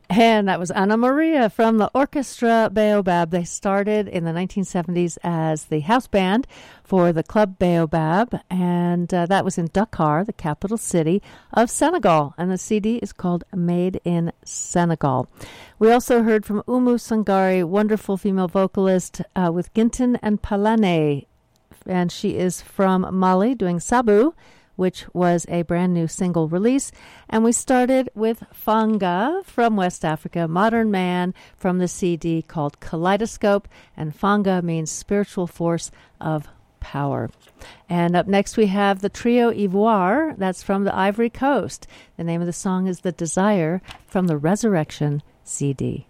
And that was Anna Maria from the Orchestra Baobab. They started in the 1970s as the house band for the Club Baobab, and that was in Dakar, the capital city of Senegal. And the CD is called Made in Senegal. We also heard from Umu Sangari, wonderful female vocalist with Ginton and Palane, and she is from Mali doing Sabu, which was a brand new single release. And we started with Fanga from West Africa, Modern Man from the CD called Kaleidoscope. And Fanga means spiritual force of power. And up next we have the trio Ivoire, that's from the Ivory Coast. The name of the song is The Desire from the Resurrection CD.